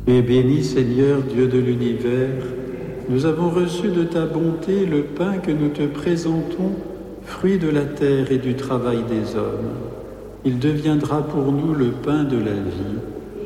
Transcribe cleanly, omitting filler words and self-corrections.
Et béni Seigneur, Dieu de l'univers, nous avons reçu de ta bonté le pain que nous te présentons, fruit de la terre et du travail des hommes. Il deviendra pour nous le pain de la vie.